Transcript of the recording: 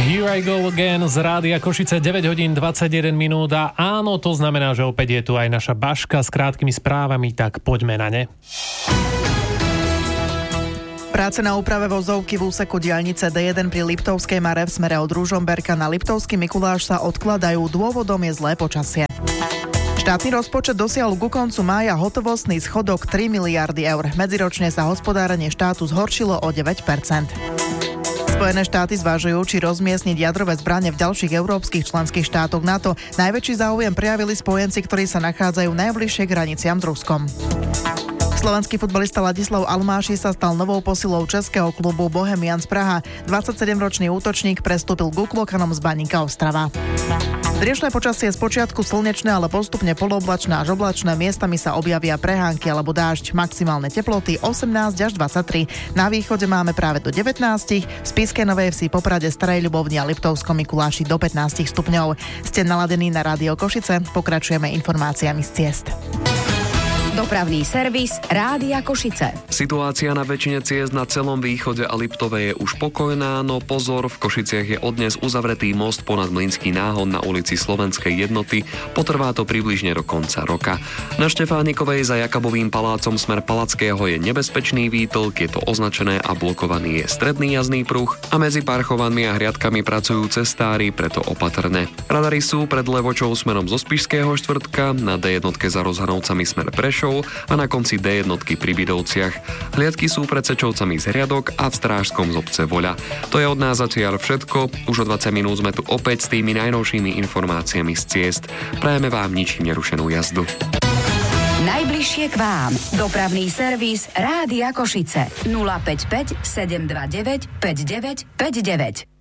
Here I go again z Rádia Košice, 9 hodín 21 minút a áno, to znamená, že opäť je tu aj naša Baška s krátkými správami, tak poďme na ne. Práce na úprave vozovky v úseku diaľnice D1 pri Liptovskej Mare v smere od Ružomberka na Liptovský Mikuláš sa odkladajú, dôvodom je zlé počasie. Štátny rozpočet dosiahol ku koncu mája hotovostný schodok 3 miliardy eur. Medziročne sa hospodárenie štátu zhoršilo o 9%. Spojené štáty zvážujú, či rozmiestniť jadrové zbrane v ďalších európskych členských štátoch NATO. Najväčší záujem prejavili spojenci, ktorí sa nachádzajú najbližšie k hraniciam s Ruskom. Slovenský futbalista Ladislav Almáši sa stal novou posilou českého klubu Bohemians Praha. 27-ročný útočník prestúpil k Uklokanom z Baníka Ostrava. Dnešné počasie je spočiatku slnečné, ale postupne polooblačné až oblačné, miestami sa objavia prehánky alebo dážď. Maximálne teploty 18 až 23. Na východe máme práve do 19, v Spišskej Novej Vsi, Poprade, Starej Ľubovni a Liptovskom Mikuláši do 15 stupňov. Ste naladení na Rádio Košice, pokračujeme informáciami z ciest. Dopravný servis Rádia Košice. Situácia na väčšine ciest na celom východe a Liptove je už pokojná, no pozor, v Košiciach je odnes uzavretý most ponad Mlynský náhon na ulici Slovenskej Jednoty. Potrvá to približne do konca roka. Na Štefánikovej za Jakabovým palácom smer Palackého je nebezpečný výtlk, je to označené a blokovaný je stredný jazdný pruh a medzi Parchovanmi a Hriadkami pracujú cestári, preto opatrne. Radary sú pred Levočou smerom zo Spišského štvrtka, na D1 za Rozhanovcami smer Prešov a na konci D1 pri Bidovciach. Hliadky sú pred Sečovcami z Hriadok a v Strážskom z obce Voľa. To je od nás zatiaľ všetko. Už o 20 minút sme tu opäť s tými najnovšími informáciami z ciest. Prajeme vám ničím nerušenú jazdu. Najbližšie k vám. Dopravný servis Rádia Košice. 055 729 5959.